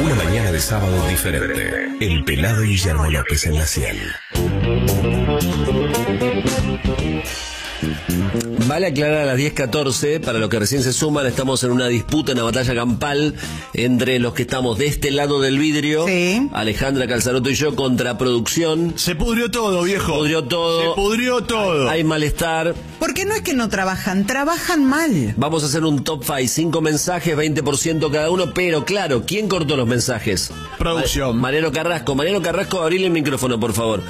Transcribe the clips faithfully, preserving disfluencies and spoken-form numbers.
Una mañana de sábado diferente. El pelado Guillermo López en la cien. Vale aclarar a las diez catorce, para los que recién se suman, estamos en una disputa, en una batalla campal entre los que estamos de este lado del vidrio, sí. Alejandra Calzaroto y yo, contra producción. Se pudrió todo, viejo. Se pudrió todo. Se pudrió todo. Hay, hay malestar. Porque no es que no trabajan, trabajan mal. Vamos a hacer un top five, cinco mensajes, veinte por ciento cada uno, pero claro, ¿quién cortó los mensajes? Producción. Ma Mariano Carrasco. Mariano Carrasco, abrile el micrófono, por favor.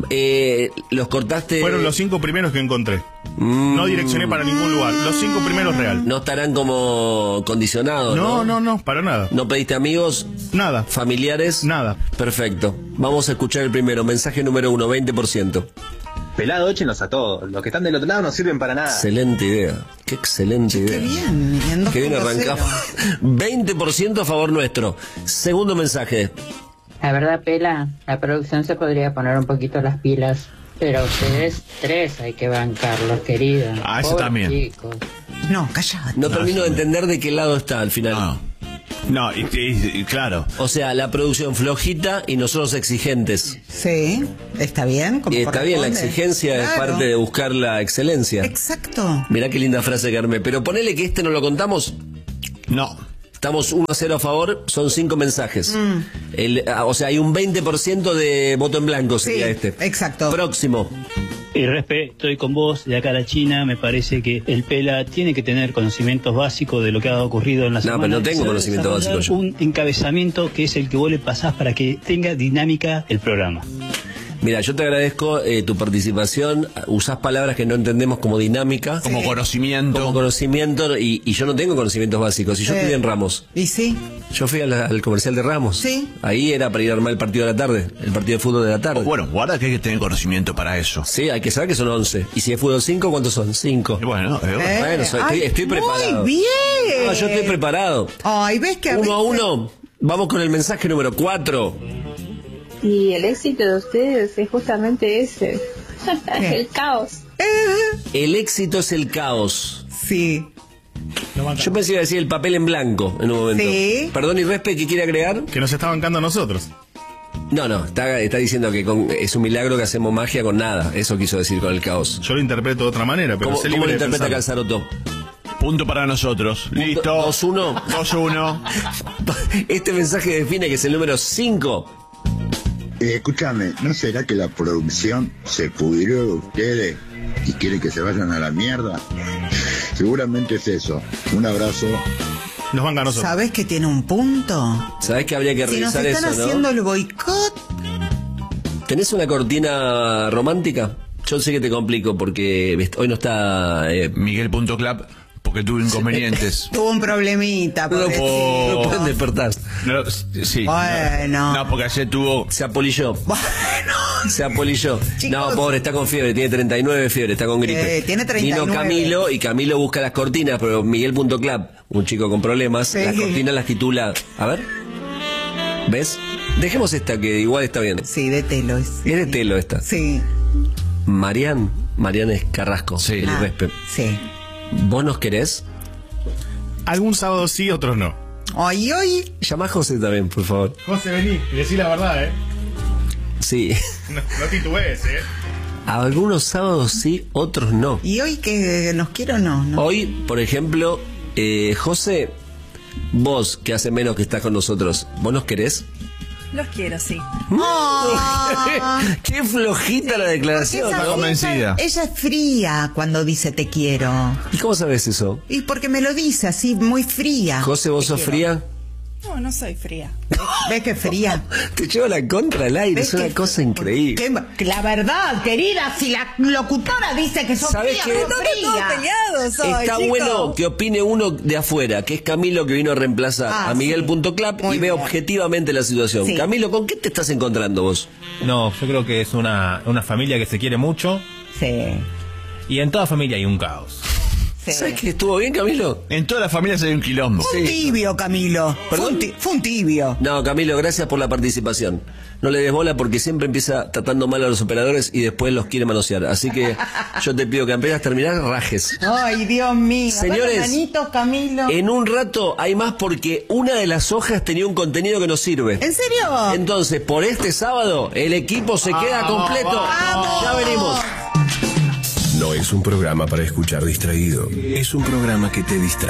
Eh, los cortaste... Fueron los cinco primeros que encontré. Mm. No direccioné para ningún lugar. Los cinco primeros real. ¿No estarán como condicionados? No, no, no, no, para nada. ¿No pediste amigos? Nada. ¿Familiares? Nada. Perfecto. Vamos a escuchar el primero. Mensaje número uno, veinte por ciento. Pelado, échenos a todos. Los que están del otro lado no sirven para nada. Excelente idea. Qué excelente idea. Qué bien. bien Qué bien arrancamos. veinte por ciento a favor nuestro. Segundo mensaje. La verdad, Pela, la producción se podría poner un poquito las pilas. Pero ustedes tres hay que bancarlos, querido. Ah, eso Pobre también. chicos. No, callate. No termino de entender de qué lado está al final. No, no y, y, y claro. O sea, la producción flojita y nosotros exigentes. Sí, está bien. Como Y está bien, la exigencia claro. es parte de buscar la excelencia. Exacto. Mirá qué linda frase que armé. Pero ponele que este no lo contamos. No. Estamos uno a cero a favor, son cinco mensajes. Mm. El, o sea, hay un veinte por ciento de voto en blanco sería sí, este. Exacto. Próximo. Y Respe, estoy con vos, de acá a la China, me parece que el Pela tiene que tener conocimientos básicos de lo que ha ocurrido en la no, semana. No, pero no tengo Saber conocimiento básico yo. Un encabezamiento que es el que vos le pasás para que tenga dinámica el programa. Mira, yo te agradezco eh, tu participación. Usás palabras que no entendemos como dinámica. Como sí. conocimiento. Como conocimiento, y, y yo no tengo conocimientos básicos. Y yo eh, estoy en Ramos. ¿Y sí? Yo fui al, al comercial de Ramos. Sí. Ahí era para ir a armar el partido de la tarde, el partido de fútbol de la tarde. Oh, bueno, guarda que hay que tener conocimiento para eso. Sí, hay que saber que son once. Y si es fútbol cinco, ¿cuántos son? cinco. Bueno, eh, eh, bueno soy, ay, estoy, estoy preparado. Muy bien. No, yo estoy preparado. Ay, ¿ves que a Uno a veces... uno. Vamos con el mensaje número cuatro. Y el éxito de ustedes es justamente ese, el caos. El éxito es el caos. Sí. Yo pensé que iba a decir el papel en blanco en un momento. Sí. Perdón, y Respe, ¿qué quiere agregar? Que nos está bancando a nosotros. No, no, está, está diciendo que con, es un milagro que hacemos magia con nada. Eso quiso decir con el caos. Yo lo interpreto de otra manera, pero ¿Cómo, sé ¿cómo libre lo de interpreta pensarlo. Calzaroto? Punto para nosotros. Punto, Listo. dos uno. dos uno. Este mensaje define que es el número cinco. Eh, escúchame, ¿no será que la producción se pudrió de ustedes y quieren que se vayan a la mierda? Seguramente es eso. Un abrazo. Nos van a nosotros. ¿Sabes que tiene un punto? ¿Sabés que habría que si revisar nos están eso, haciendo no? el boicot. ¿Tenés una cortina romántica? Yo sé que te complico porque hoy no está... Eh, Miguel.club, porque tuve inconvenientes. Tuvo un problemita. no, pobrecito. no pueden despertar. No, sí. Bueno. No, porque ayer tuvo... Se apolilló. Bueno. Se apolilló. Chicos. No, pobre, está con fiebre, tiene treinta y nueve fiebre, está con gripe. Eh, tiene treinta y nueve. Vino Camilo y Camilo busca las cortinas, pero Miguel.club, un chico con problemas, Sí. las cortinas las titula... A ver. ¿Ves? Dejemos esta que igual está bien. Sí, de telo. Es, Es de telo esta. Sí. Marian, Marian es Carrasco. Sí. El Ah, Respe. sí. ¿Vos nos querés? Algún sábado sí, otros no. Ay, ay. Llama a José también, por favor. José, vení y decí la verdad, ¿eh? Sí. No, no titubees, ¿eh? Algunos sábados sí, otros no. Y hoy que nos quiero no, ¿no? Hoy, por ejemplo, eh, José, vos que hace menos que estás con nosotros, ¿vos nos querés? Los quiero, sí. Oh. Qué flojita la declaración. Porque esa- convencida. Ella es fría cuando dice te quiero. ¿Y cómo sabes eso? Y porque me lo dice así, muy fría. José, ¿vos Te sos quiero. fría? No, no soy fría. ¿Ves que fría? Te llevo la contra al aire, ¿Ves es una que- cosa increíble. que- La verdad, querida, si la locutora dice que sos ¿Sabés fría, qué? sos Todos fría. peleados hoy, Está chicos. bueno que opine uno de afuera, que es Camilo, que vino a reemplazar Ah, a Miguel.club sí. y ve Muy bien. objetivamente la situación. Sí. Camilo, ¿con qué te estás encontrando vos? No, yo creo que es una, una familia que se quiere mucho Sí. y en toda familia hay un caos. Sí. ¿Sabes que estuvo bien, Camilo? En todas las familias hay un quilombo. Fue un tibio, Camilo. Fue un, ti- fue un tibio. No, Camilo, gracias por la participación. No le des bola porque siempre empieza tratando mal a los operadores y después los quiere manosear. Así que yo te pido que apenas terminar, rajes. Ay, Dios mío. Señores, Manitos, Camilo. En un rato hay más porque una de las hojas tenía un contenido que nos sirve. ¿En serio? Entonces, por este sábado, el equipo se queda Vamos, completo. vamos. Ya venimos. No es un programa para escuchar distraído. Es un programa que te distrae.